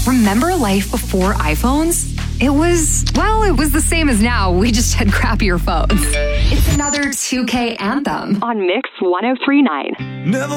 Remember life before iPhones? It was the same as now. We just had crappier phones. It's another 2K anthem on Mix 1039. Never